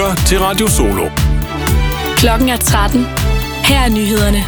lytter til Radio Solo. Klokken er 13. Her er nyhederne.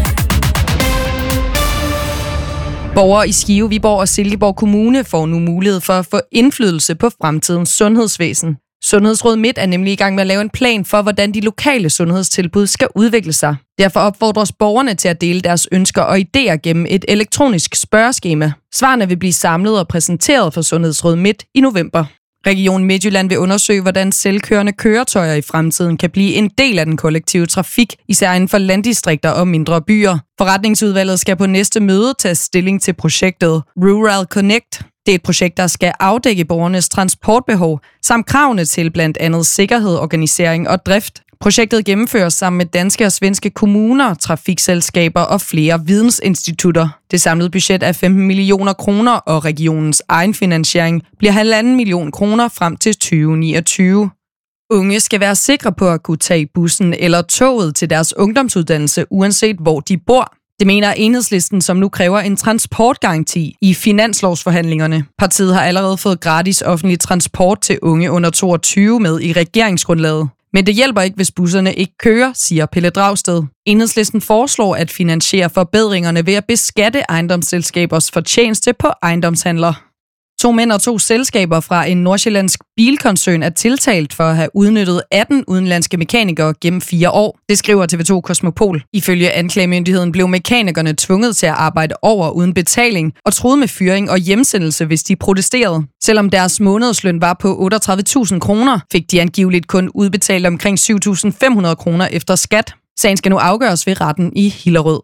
Borgere i Skive, Viborg og Silkeborg Kommune får nu mulighed for at få indflydelse på fremtidens sundhedsvæsen. Sundhedsråd Midt er nemlig i gang med at lave en plan for, hvordan de lokale sundhedstilbud skal udvikle sig. Derfor opfordres borgerne til at dele deres ønsker og idéer gennem et elektronisk spørgeskema. Svarene vil blive samlet og præsenteret for Sundhedsråd Midt i november. Region Midtjylland vil undersøge, hvordan selvkørende køretøjer i fremtiden kan blive en del af den kollektive trafik, især inden for landdistrikter og mindre byer. Forretningsudvalget skal på næste møde tage stilling til projektet Rural Connect. Det er et projekt, der skal afdække borgernes transportbehov, samt kravene til blandt andet sikkerhed, organisering og drift. Projektet gennemføres sammen med danske og svenske kommuner, trafikselskaber og flere vidensinstitutter. Det samlede budget er 15 millioner kroner, og regionens egenfinansiering bliver 1,5 million kroner frem til 2029. Unge skal være sikre på at kunne tage bussen eller toget til deres ungdomsuddannelse, uanset hvor de bor. Det mener Enhedslisten, som nu kræver en transportgaranti i finanslovsforhandlingerne. Partiet har allerede fået gratis offentlig transport til unge under 22 med i regeringsgrundlaget. Men det hjælper ikke, hvis busserne ikke kører, siger Pelle Dragsted. Enhedslisten foreslår at finansiere forbedringerne ved at beskatte ejendomsselskabers fortjeneste på ejendomshandler. 2 mænd og 2 selskaber fra en nordsjællandsk bilkoncern er tiltalt for at have udnyttet 18 udenlandske mekanikere gennem 4 år. Det skriver TV2 Kosmopol. Ifølge anklagemyndigheden blev mekanikerne tvunget til at arbejde over uden betaling og truede med fyring og hjemsendelse, hvis de protesterede. Selvom deres månedsløn var på 38.000 kroner, fik de angiveligt kun udbetalt omkring 7.500 kroner efter skat. Sagen skal nu afgøres ved retten i Hillerød.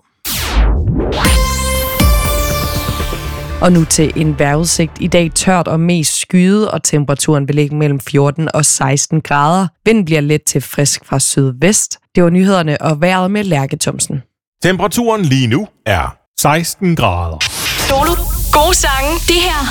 Og nu til en vejrudsigt. I dag tørt og mest skyet, og temperaturen vil ligge mellem 14 og 16 grader. Vinden bliver let til frisk fra sydvest. Det var nyhederne og vejret med Lærke Thomsen. Temperaturen lige nu er 16 grader. Solo. Gode sange. Det her